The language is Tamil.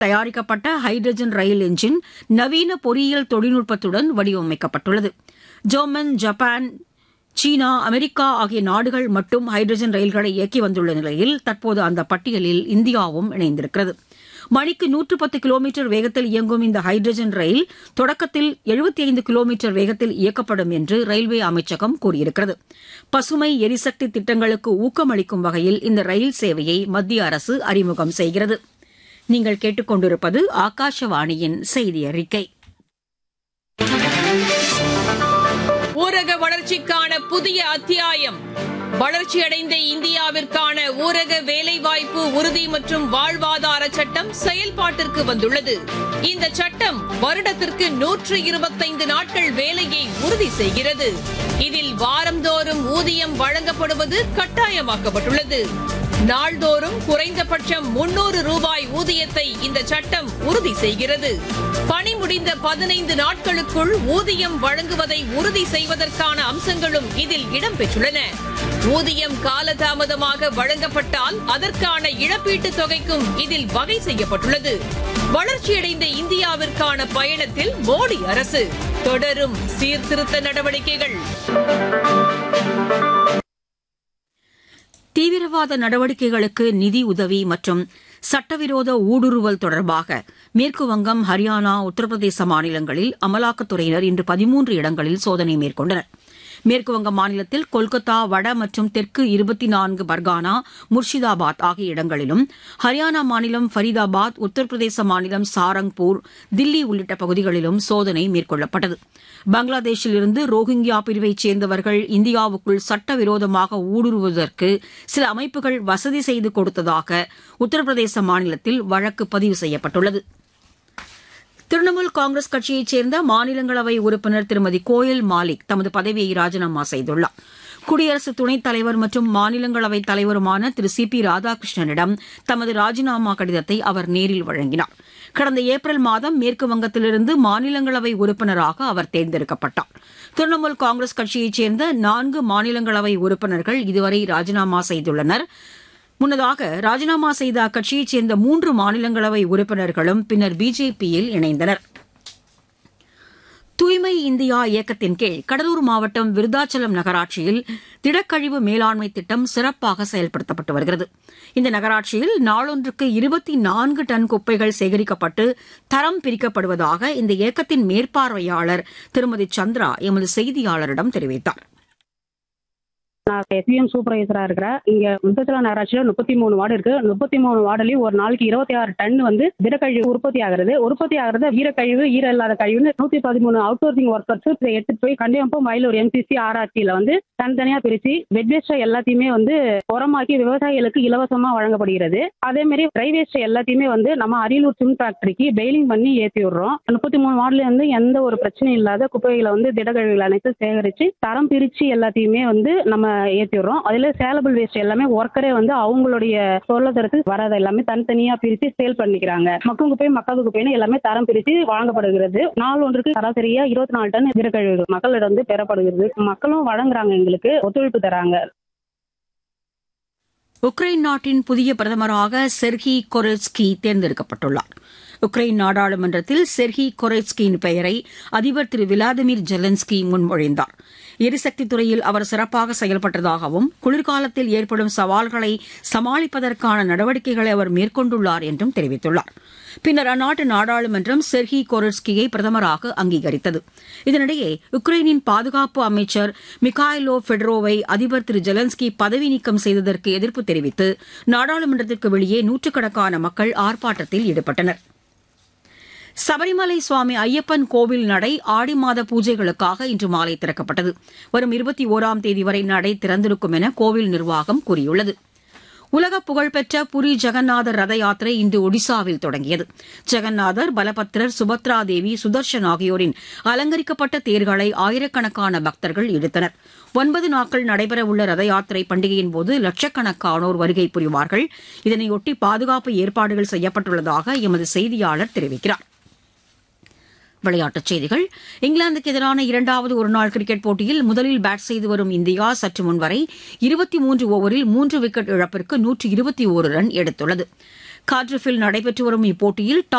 தயாரிக்கப்பட்ட ஹைட்ரஜன் ரயில் என்ஜின் நவீன பொறியியல் தொழில்நுட்பத்துடன் வடிவமைக்கப்பட்டுள்ளது. ஜெர்மன், ஜப்பான், சீனா, அமெரிக்கா ஆகிய நாடுகள் மட்டும் ஹைட்ரஜன் ரயில்களை இயக்கி வந்துள்ள நிலையில் தற்போது அந்த பட்டியலில் இந்தியாவும் இணைந்திருக்கிறது. மணிக்கு 110 கிலோமீட்டர் வேகத்தில் இயங்கும் இந்த ஹைட்ரஜன் ரயில் தொடக்கத்தில் 75 கிலோமீட்டர் வேகத்தில் இயக்கப்படும் என்று ரயில்வே அமைச்சகம் கூறியிருக்கிறது. பசுமை எரிசக்தி திட்டங்களுக்கு ஊக்கமளிக்கும் வகையில் இந்த ரயில் சேவையை மத்திய அரசு அறிமுகம் செய்கிறது. நீங்கள் கேட்டுக்கொண்டிருப்பது ஆகாஷவாணியின் செய்தி அறிக்கை. ஊரக வளர்ச்சிக்கான புதிய அத்தியாயம். வளர்ச்சியடைந்த இந்தியாவிற்கான ஊரக வேலைவாய்ப்பு உறுதி மற்றும் வாழ்வாதார சட்டம் செயல்பாட்டிற்கு வந்துள்ளது. இந்த சட்டம் வருடத்திற்கு 125 நாட்கள் வேலையை உறுதி செய்கிறது. இதில் வாரந்தோறும் ஊதியம் வழங்கப்படுவது கட்டாயமாக்கப்பட்டுள்ளது. நாள்தோறும் குறைந்தபட்சம் 300 ரூபாய் ஊதியத்தை இந்த சட்டம் உறுதி செய்கிறது. பணி முடிந்த 15 நாட்களுக்குள் ஊதியம் வழங்குவதை உறுதி செய்வதற்கான அம்சங்களும் இதில் இடம்பெற்றுள்ளன. ஊதியம் காலதாமதமாக வழங்கப்பட்டால் அதற்கான இழப்பீட்டுத் தொகைக்கும் இதில் வகை செய்யப்பட்டுள்ளது. வளர்ச்சியடைந்த இந்தியாவிற்கான பயணத்தில் மோடி அரசு தொடரும் சீர்திருத்த நடவடிக்கைகள். தீவிரவாத நடவடிக்கைகளுக்கு நிதி உதவி மற்றும் சட்டவிரோத ஊடுருவல் தொடர்பாக மேற்குவங்கம், ஹரியானா, உத்தரப்பிரதேச மாநிலங்களில் அமலாக்கத்துறையினர் இன்று 13 இடங்களில் சோதனை மேற்கொண்டனர். மேற்குவங்க மாநிலத்தில் கொல்கத்தா, வட மற்றும் தெற்கு 24 பர்கானா, முர்ஷிதாபாத் ஆகிய இடங்களிலும், ஹரியானா மாநிலம் ஃபரிதாபாத், உத்தரப்பிரதேச மாநிலம் சாரங்பூர், தில்லி உள்ளிட்ட பகுதிகளிலும் சோதனை மேற்கொள்ளப்பட்டது. பங்களாதேஷில் இருந்து ரோஹிங்கியா பிரிவைச் சேர்ந்தவர்கள் இந்தியாவுக்குள் சட்டவிரோதமாக ஊடுருவுவதற்கு சில அமைப்புகள் வசதி செய்து கொடுத்ததாக உத்தரப்பிரதேச மாநிலத்தில் வழக்கு பதிவு செய்யப்பட்டுள்ளது. திரிணாமுல் காங்கிரஸ் கட்சியைச் சேர்ந்த மாநிலங்களவை உறுப்பினர் திருமதி கோயல் மாலிக் தமது பதவியை ராஜினாமா செய்துள்ளார். குடியரசு துணைத் தலைவர் மற்றும் மாநிலங்களவைத் தலைவருமான திரு சி பி ராதாகிருஷ்ணனிடம் தமது ராஜினாமா கடிதத்தை அவர் நேரில் வழங்கினார். கடந்த ஏப்ரல் மாதம் மேற்கு வங்கத்திலிருந்து மாநிலங்களவை உறுப்பினராக அவர் தேர்ந்தெடுக்கப்பட்டார். திரிணாமுல் காங்கிரஸ் கட்சியைச் சேர்ந்த 4 மாநிலங்களவை உறுப்பினர்கள் இதுவரை ராஜினாமா செய்துள்ளனர். முன்னதாக ராஜினாமா செய்த அக்கட்சியைச் சேர்ந்த 3 மாநிலங்களவை உறுப்பினர்களும் பின்னர் பிஜேபியில் இணைந்தனர். தூய்மை இந்தியா இயக்கத்தின் கீழ் கடலூர் மாவட்டம் விருதாச்சலம் நகராட்சியில் திடக்கழிவு மேலாண்மை திட்டம் சிறப்பாக செயல்படுத்தப்பட்டு வருகிறது. இந்த நகராட்சியில் நாளொன்றுக்கு 24 டன் குப்பைகள் சேகரிக்கப்பட்டு தரம் பிரிக்கப்படுவதாக இந்த இயக்கத்தின் மேற்பார்வையாளர் திருமதி சந்திரா எமது செய்தியாளரிடம் தெரிவித்தார். நான் எஸ்பிஎம் சூப்பர்வைசரா இருக்கிறேன். இங்க விருத்தாச்சலம் நகராட்சியில 33 வார்டு இருக்கு. 33 வார்டுலயும் ஒரு நாளைக்கு 26 டன் திடக்கழிவு உற்பத்தி ஆகிறது. ஈரக்கழிவு, ஈர இல்லாத கழிவுன்னு 113 அவுட்சோர்சிங் ஒர்க்கர்ஸ் எடுத்துட்டு போய் கண்டியம்பம், வயலூர் எம்சிசி, ஆர்ஆர்டியில தனித்தனியா பிரிச்சு வெட் வேஸ்ட் எல்லாத்தையுமே உரமாக்கி விவசாயிகளுக்கு இலவசமா வழங்கப்படுகிறது. அதே மாதிரி ட்ரை வேஸ்ட் எல்லாத்தையுமே நம்ம அரியலூர் சிம் ஃபேக்டரிக்கு பெயிலிங் பண்ணி ஏற்றி விடுறோம். 33 வார்டுல எந்த ஒரு பிரச்சனையும் இல்லாத குப்பைகளை திடக்கழிவுகள் அனைத்து சேகரிச்சு தரம் பிரிச்சு எல்லாத்தையுமே நம்ம ஏற்றிடுறோம். அதுல சேலபிள் வேஸ்ட் எல்லாமே ஒர்க்கரே அவங்களுடைய பொருளாதாரத்துக்கு வராத எல்லாமே தனித்தனியா பிரித்து சேல் பண்ணிக்கிறாங்க. மக்கும் குப்பை, மக்காத குப்பைன்னு எல்லாமே தரம் பிரித்து வழங்கப்படுகிறது. நாள் ஒன்றுக்கு சராசரியா 24 டன் திடக்கழிவு மக்களிடம் பெறப்படுகிறது. மக்களும் வழங்குறாங்க, எங்களுக்கு ஒத்துழைப்பு தராங்க. உக்ரைன் நாட்டின் புதிய பிரதமராக செர்ஹி கொரெட்ஸ்கி தேர்ந்தெடுக்கப்பட்டுள்ளார். உக்ரைன் நாடாளுமன்றத்தில் செர்ஹி கொரெட்ஸ்கியின் பெயரை அதிபர் திரு விளாடிமிர் ஜெலன்ஸ்கி முன்மொழிந்தார். எரிசக்தி துறையில் அவர் சிறப்பாக செயல்பட்டதாகவும் குளிர்காலத்தில் ஏற்படும் சவால்களை சமாளிப்பதற்கான நடவடிக்கைகளை அவர் மேற்கொண்டுள்ளார் என்றும் தெரிவித்துள்ளார். பின்னர் அந்நாட்டு நாடாளுமன்றம் செர்ஹி கொரெட்ஸ்கியை பிரதமராக அங்கீகரித்தது. இதனிடையே உக்ரைனின் பாதுகாப்பு அமைச்சர் மிகாயிலோ ஃபெடரோவை அதிபர் திரு ஜெலன்ஸ்கி பதவி நீக்கம் செய்ததற்கு எதிர்ப்பு தெரிவித்து நாடாளுமன்றத்திற்கு வெளியே நூற்றுக்கணக்கான மக்கள் ஆர்ப்பாட்டத்தில் ஈடுபட்டனர். சபரிமலை சுவாமி ஐயப்பன் கோவில் நடை ஆடி மாத பூஜைகளுக்காக இன்று மாலை திறக்கப்பட்டது. வரும் 21ஆம் தேதி வரை நடை திறந்திருக்கும் என கோவில் நிர்வாகம் கூறியுள்ளது. உலக புகழ்பெற்ற புரி ஜெகநாதர் ரத யாத்திரை இன்று ஒடிசாவில் தொடங்கியது. ஜெகநாதர், பலபத்ரர், சுபத்ரா தேவி, சுதர்ஷன் ஆகியோரின் அலங்கரிக்கப்பட்ட தேர்களை ஆயிரக்கணக்கான பக்தர்கள் இழுத்தனர். 9 நாட்கள் நடைபெறவுள்ள ரத யாத்திரை பண்டிகையின்போது லட்சக்கணக்கானோர் வருகை புரிவார்கள். இதனையொட்டி பாதுகாப்பு ஏற்பாடுகள் செய்யப்பட்டுள்ளதாக எமது செய்தியாளர் தெரிவிக்கிறார். விளையாட்டுச் செய்திகள். இங்கிலாந்துக்கு எதிரான 2வது ஒருநாள் கிரிக்கெட் போட்டியில் முதலில் பேட் செய்து வரும் இந்தியா சற்று முன்வரை 23 ஓவரில் 3 விக்கெட் இழப்பிற்கு 121 ரன் எடுத்துள்ளது. கார்டிஃபில் நடைபெற்று வரும் இப்போட்டியில்